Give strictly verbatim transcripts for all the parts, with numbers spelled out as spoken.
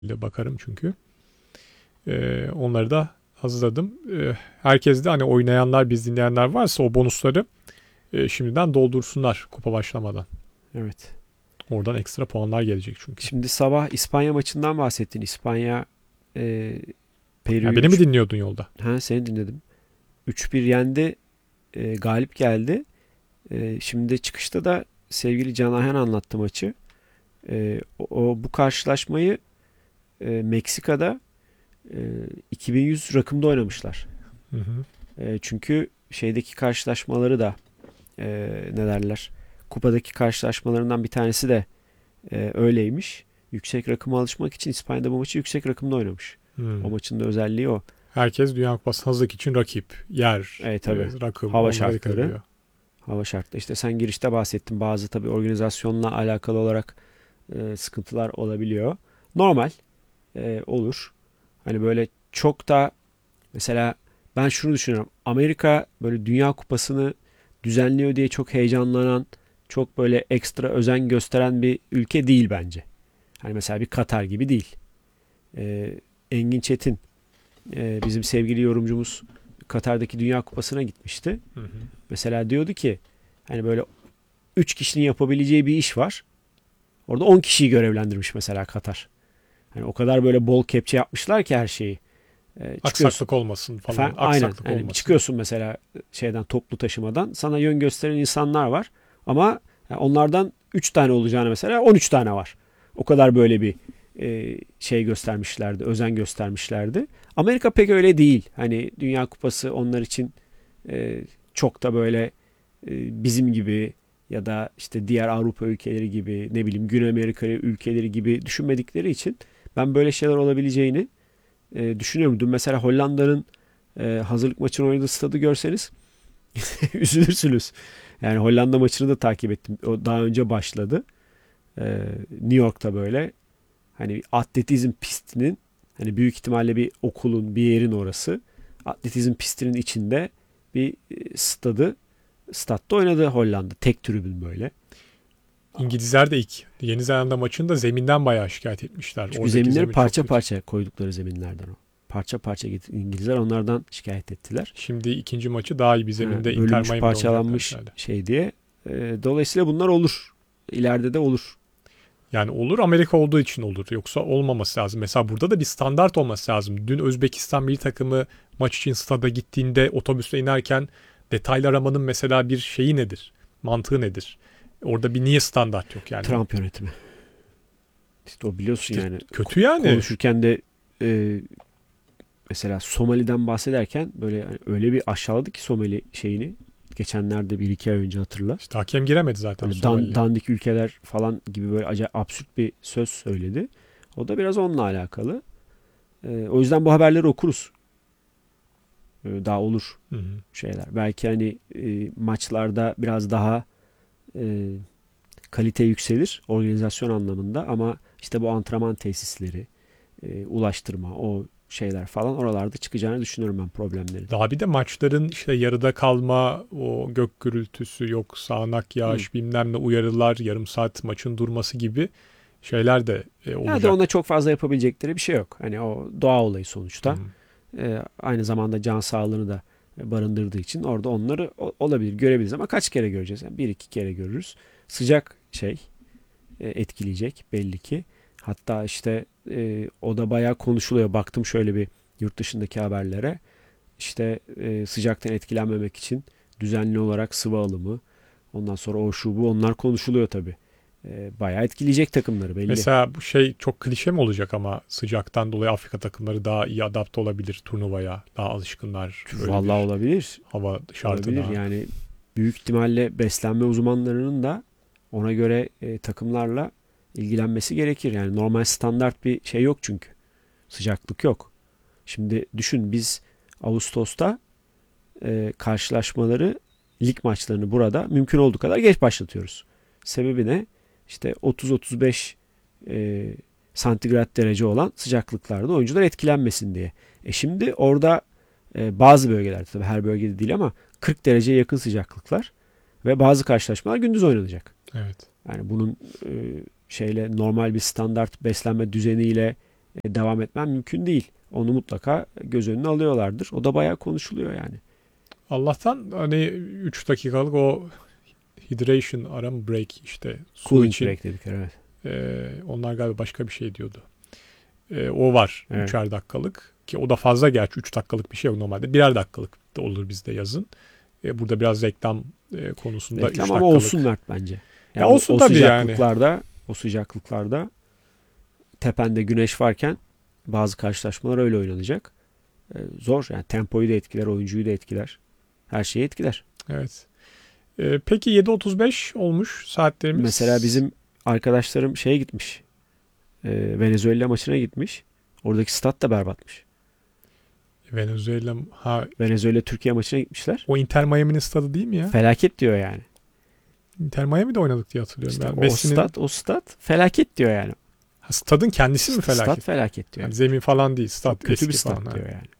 bakarım çünkü. Ee, onları da hazırladım. Ee, herkes de hani oynayanlar, biz dinleyenler varsa o bonusları e, şimdiden doldursunlar kupa başlamadan. Evet. Oradan ekstra puanlar gelecek çünkü. Şimdi sabah İspanya maçından bahsettin. İspanya e, Ya Peru'yu beni mi üç dinliyordun yolda? ha, seni dinledim. üç bir yendi. E, galip geldi. E, şimdi çıkışta da sevgili Can Ayhan anlattı maçı. E, o, o bu karşılaşmayı e, Meksika'da e, iki bin yüz rakımda oynamışlar. Hı hı. E, çünkü şeydeki karşılaşmaları da e, ne derler? Kupadaki karşılaşmalarından bir tanesi de e, öyleymiş. Yüksek rakıma alışmak için İspanya'da bu maçı yüksek rakımda oynamış. O Hmm. maçın da özelliği o. Herkes Dünya Kupası hazırlık için rakip, yer, Evet e, tabii. rakım Hava onlara dikkat şartları. ediyor. Hava şartları. İşte sen girişte bahsettin. Bazı tabii organizasyonla alakalı olarak e, sıkıntılar olabiliyor. Normal. E, olur. Hani böyle çok da mesela ben şunu düşünüyorum. Amerika böyle Dünya Kupası'nı düzenliyor diye çok heyecanlanan, çok böyle ekstra özen gösteren bir ülke değil bence. Hani mesela bir Katar gibi değil. E, Engin Çetin, e, bizim sevgili yorumcumuz Katar'daki Dünya Kupası'na gitmişti. Hı hı. Mesela diyordu ki hani böyle üç kişinin yapabileceği bir iş var. Orada on kişiyi görevlendirmiş mesela Katar. Hani o kadar böyle bol kepçe yapmışlar ki her şeyi. E, çıkıyorsun. Aksaklık olmasın falan. Efendim, aynen. Aksaklık Yani olmasın. çıkıyorsun mesela şeyden toplu taşımadan. Sana yön gösteren insanlar var. Ama yani onlardan üç tane olacağını mesela on üç tane var. O kadar böyle bir e, şey göstermişlerdi. Özen göstermişlerdi. Amerika pek öyle değil. Hani Dünya Kupası onlar için e, çok da böyle e, bizim gibi ya da işte diğer Avrupa ülkeleri gibi ne bileyim Güney Amerika ülkeleri gibi düşünmedikleri için ben böyle şeyler olabileceğini e, düşünüyorum. Dün mesela Hollanda'nın e, hazırlık maçını oynadığı stadı görseniz üzülürsünüz. Yani Hollanda maçını da takip ettim. O daha önce başladı. E, New York'ta böyle hani atletizm pistinin hani büyük ihtimalle bir okulun bir yerin orası. Atletizm pistinin içinde bir e, stadı statta oynadı Hollanda. Tek tribün böyle. İngilizler de ilk Yeni Zelanda maçında zeminden bayağı şikayet etmişler. Çünkü Oradaki zeminleri zemin çok parça kötü. parça koydukları zeminlerden o. Parça parça İngilizler onlardan şikayet ettiler. Şimdi ikinci maçı daha iyi bir Ha, zeminde Inter bölünmüş, Miami'de oynayacaklar parçalanmış herhalde. şey diye. E, dolayısıyla bunlar olur. İleride de olur. Yani olur, Amerika olduğu için olur. Yoksa olmaması lazım. Mesela burada da bir standart olması lazım. Dün Özbekistan milli takımı maç için stada gittiğinde otobüste inerken detaylı aramanın mesela bir şeyi nedir? Mantığı nedir? Orada bir niye standart yok yani? Trump yönetimi. İşte o biliyorsun İşte yani kötü yani. konuşurken de e, mesela Somali'den bahsederken böyle hani öyle bir aşağıladı ki Somali şeyini. Geçenlerde bir iki ay önce hatırla. İşte hakem giremedi zaten Böyle dan, Somali. dandik ülkeler falan gibi böyle acayip absürt bir söz söyledi. O da biraz onunla alakalı. E, o yüzden bu haberleri okuruz. E, daha olur Hı hı. şeyler. Belki hani e, maçlarda biraz daha e, kalite yükselir organizasyon anlamında ama işte bu antrenman tesisleri, e, ulaştırma, o şeyler falan oralarda çıkacağını düşünüyorum ben problemlerin. Daha bir de maçların işte yarıda kalma, o gök gürültüsü, yok sağanak Hı. yağış, bilmem ne uyarılar, yarım saat maçın durması gibi şeyler de e, Ya da ona olacak. çok fazla yapabilecekleri bir şey yok. Hani o doğa olayı Hı sonuçta. hı. E, aynı zamanda can sağlığını da barındırdığı için orada onları o- olabilir, görebiliriz ama kaç kere göreceğiz? Yani bir iki kere görürüz. Sıcak şey e, etkileyecek belli ki. Hatta işte e, o da bayağı konuşuluyor. Baktım şöyle bir yurt dışındaki haberlere. İşte e, sıcaktan etkilenmemek için düzenli olarak sıvı alımı, ondan sonra o şu bu onlar konuşuluyor tabii. E, bayağı etkileyecek takımları belli. Mesela bu şey çok klişe mi olacak ama sıcaktan dolayı Afrika takımları daha iyi adapte olabilir turnuvaya. Daha alışkınlar böyle Vallahi bir olabilir. hava Olabilir. şartına. Yani büyük ihtimalle beslenme uzmanlarının da ona göre e, takımlarla ilgilenmesi gerekir. Yani normal standart bir şey yok çünkü. Sıcaklık yok. Şimdi düşün biz Ağustos'ta e, karşılaşmaları lig maçlarını burada mümkün olduğu kadar geç başlatıyoruz. Sebebi ne? İşte otuz otuz beş e, santigrat derece olan sıcaklıklarda oyuncular etkilenmesin diye. E şimdi orada e, bazı bölgelerde tabii her bölgede değil ama kırk dereceye yakın sıcaklıklar ve bazı karşılaşmalar gündüz oynanacak. Evet. Yani bunun e, şeyle normal bir standart beslenme düzeniyle e, devam etmen mümkün değil. Onu mutlaka göz önüne alıyorlardır. O da bayağı konuşuluyor yani. Allah'tan hani üç dakikalık o hydration ara mı break işte su Cooling için. break dedik evet. E, onlar galiba başka bir şey diyordu. E, o var Evet. üçer dakikalık ki o da fazla gerçi üç dakikalık bir şey yok normalde. Birer dakikalık da olur bizde yazın. E, burada biraz reklam e, konusunda Reklam üç ama dakikalık. olsun Mert bence. Ya olsun o tabii yani. sıcaklıklarda, o sıcaklıklarda tepende güneş varken bazı karşılaşmalar öyle oynanacak. Ee, zor yani tempoyu da etkiler, oyuncuyu da etkiler. Her şeyi etkiler. Evet. E, peki yedi otuz beş olmuş saatlerimiz. Mesela bizim arkadaşlarım şeye gitmiş. E, Venezuela maçına gitmiş. Oradaki stat da berbatmış. Venezuela ha Venezuela Türkiye maçına gitmişler. o Inter Miami'nin stadı değil mi ya? Felaket diyor yani. Inter Miami'de oynadık diye hatırlıyorum. İşte ben. o Messi'nin- stat, o stat felaket diyor yani. Ha, stadın kendisi mi felaket? Stat felaket diyor. Yani zemin falan değil. Stat Çok kötü eski bir stat falan, ha. diyor yani.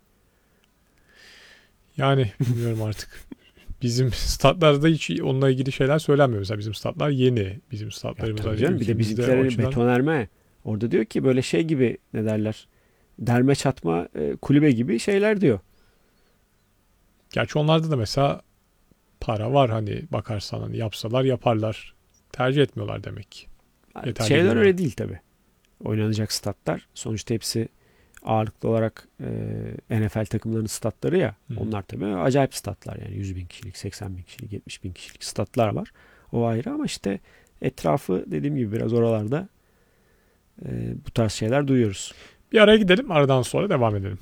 Yani bilmiyorum artık. Bizim statlarda hiç onunla ilgili şeyler söylenmiyor. Mesela bizim statlar yeni. Bizim Ya statlarımız. tabii hani canım, bir de ülkemizde o bizimkilerin açıdan- betonerme. Orada diyor ki böyle şey gibi ne derler? Derme çatma e, kulübe gibi şeyler diyor. Gerçi onlarda da mesela para var hani bakarsan hani yapsalar yaparlar. Tercih etmiyorlar demek ki. Yeterli Şeyler değil öyle mi? değil tabii. Oynanacak statlar. Sonuçta hepsi ağırlıklı olarak e, N F L takımlarının statları ya. Hı. Onlar tabii acayip statlar yani. yüz bin kişilik, seksen bin kişilik, yetmiş bin kişilik statlar var. O ayrı ama işte etrafı dediğim gibi biraz oralarda e, bu tarz şeyler duyuyoruz. Bir araya gidelim. Aradan sonra devam edelim.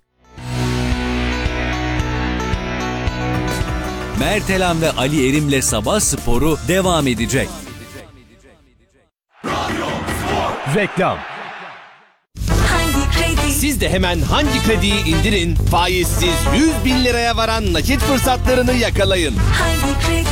Mertelan ve Ali Erim'le Sabah Sporu devam edecek. Reklam. Hangi kredi? Siz de hemen hangi krediyi indirin, faizsiz yüz bin liraya varan nakit fırsatlarını yakalayın. Hangi kredi?